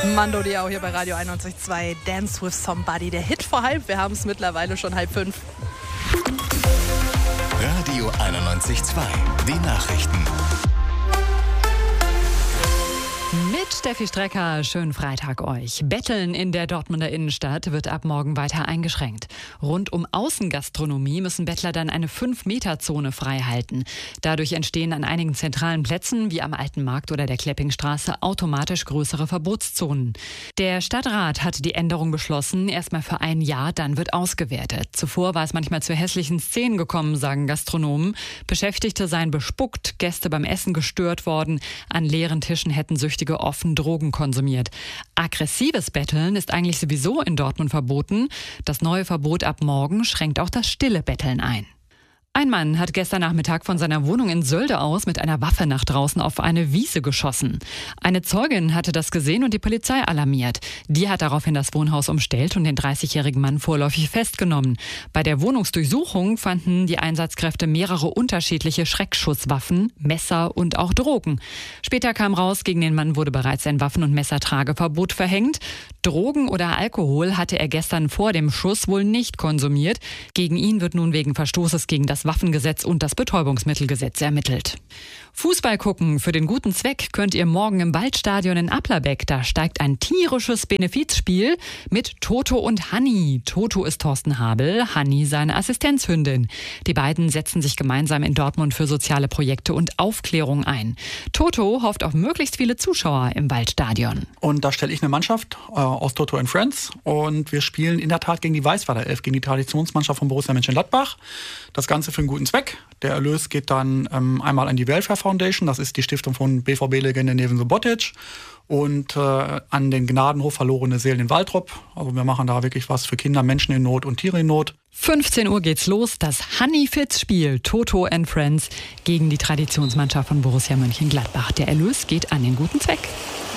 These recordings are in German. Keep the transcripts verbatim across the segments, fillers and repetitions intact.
Mando Diao hier bei Radio einundneunzig Komma zwei. Dance with Somebody. Der Hit vor halb. Wir haben es mittlerweile schon halb fünf. Radio einundneunzig Komma zwei. Die Nachrichten. Mit Steffi Strecker, schönen Freitag euch. Betteln in der Dortmunder Innenstadt wird ab morgen weiter eingeschränkt. Rund um Außengastronomie müssen Bettler dann eine fünf Meter Zone frei halten. Dadurch entstehen an einigen zentralen Plätzen, wie am Alten Markt oder der Kleppingstraße, automatisch größere Verbotszonen. Der Stadtrat hat die Änderung beschlossen, erstmal für ein Jahr, dann wird ausgewertet. Zuvor war es manchmal zu hässlichen Szenen gekommen, sagen Gastronomen. Beschäftigte seien bespuckt, Gäste beim Essen gestört worden, an leeren Tischen hätten Süchtige offen Drogen konsumiert. Aggressives Betteln ist eigentlich sowieso in Dortmund verboten. Das neue Verbot ab morgen schränkt auch das stille Betteln ein. Ein Mann hat gestern Nachmittag von seiner Wohnung in Sölde aus mit einer Waffe nach draußen auf eine Wiese geschossen. Eine Zeugin hatte das gesehen und die Polizei alarmiert. Die hat daraufhin das Wohnhaus umstellt und den dreißigjährigen Mann vorläufig festgenommen. Bei der Wohnungsdurchsuchung fanden die Einsatzkräfte mehrere unterschiedliche Schreckschusswaffen, Messer und auch Drogen. Später kam raus, gegen den Mann wurde bereits ein Waffen- und Messertrageverbot verhängt. Drogen oder Alkohol hatte er gestern vor dem Schuss wohl nicht konsumiert. Gegen ihn wird nun wegen Verstoßes gegen das Waffengesetz und das Betäubungsmittelgesetz ermittelt. Fußball gucken für den guten Zweck könnt ihr morgen im Waldstadion in Applerbeck. Da steigt ein tierisches Benefizspiel mit Toto und Hanni. Toto ist Thorsten Habel, Hanni seine Assistenzhündin. Die beiden setzen sich gemeinsam in Dortmund für soziale Projekte und Aufklärung ein. Toto hofft auf möglichst viele Zuschauer im Waldstadion. Und da stelle ich eine Mannschaft äh, aus Toto and Friends. Und wir spielen in der Tat gegen die Weißweiler Elf, gegen die Traditionsmannschaft von Borussia Mönchengladbach. Das Ganze für einen guten Zweck. Der Erlös geht dann ähm, einmal an die Welfare Foundation, das ist die Stiftung von B V B-Legende Neven Subotic, und äh, an den Gnadenhof Verlorene Seelen in Waltrop. Also wir machen da wirklich was für Kinder, Menschen in Not und Tiere in Not. fünfzehn Uhr geht's los, das Hanni-Fitz-Spiel Toto and Friends gegen die Traditionsmannschaft von Borussia Mönchengladbach. Der Erlös geht an den guten Zweck.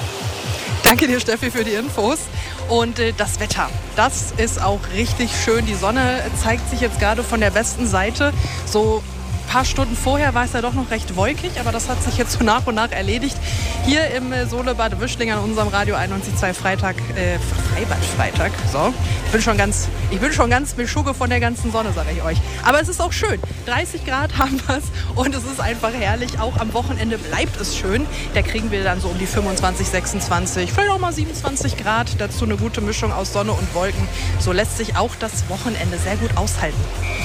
Danke dir, Steffi, für die Infos. Und äh, das Wetter, das ist auch richtig schön. Die Sonne zeigt sich jetzt gerade von der besten Seite. So ein paar Stunden vorher war es ja doch noch recht wolkig, aber das hat sich jetzt so nach und nach erledigt. Hier im äh, Solebad Wischling an unserem Radio einundneunzig Komma zwei Freitag, äh, Freibad-Freitag. So, ich bin schon ganz, ich bin schon ganz beschugge von der ganzen Sonne, sage ich euch. Aber es ist auch schön. dreißig Grad haben wir es und es ist einfach herrlich. Auch am Wochenende bleibt es schön. Da kriegen wir dann so um die fünfundzwanzig, sechsundzwanzig, vielleicht auch mal siebenundzwanzig Grad. Dazu eine gute Mischung aus Sonne und Wolken. So lässt sich auch das Wochenende sehr gut aushalten.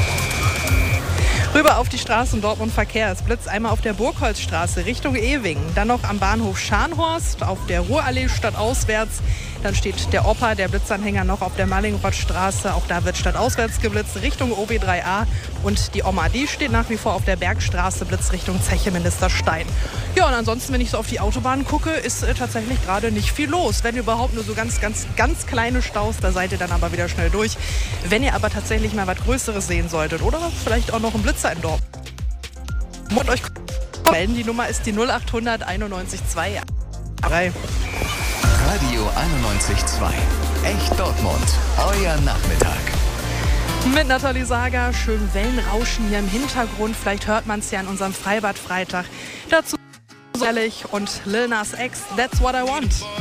Rüber auf die Straßen Dortmund Verkehr. Es blitzt einmal auf der Burgholzstraße Richtung Ewing, dann noch am Bahnhof Scharnhorst, auf der Ruhrallee stadtauswärts. Dann steht der Opa, der Blitzanhänger, noch auf der Mallingrothstraße. Auch da wird stadtauswärts geblitzt, Richtung O B drei A. Und die Oma, die steht nach wie vor auf der Bergstraße, Blitz Richtung Zeche Ministerstein. Ja, und ansonsten, wenn ich so auf die Autobahn gucke, ist äh, tatsächlich gerade nicht viel los. Wenn überhaupt nur so ganz, ganz, ganz kleine Staus, da seid ihr dann aber wieder schnell durch. Wenn ihr aber tatsächlich mal was Größeres sehen solltet oder vielleicht auch noch einen Blitzer in Dortmund, und euch melden. Die Nummer ist die null acht hundert einundneunzig zwei drei. Radio einundneunzig Komma zwei. Echt Dortmund. Euer Nachmittag. Mit Nathalie Sager, schön Wellenrauschen hier im Hintergrund. Vielleicht hört man es ja an unserem Freibad-Freitag. Dazu ehrlich und Lil Nas X, That's What I Want.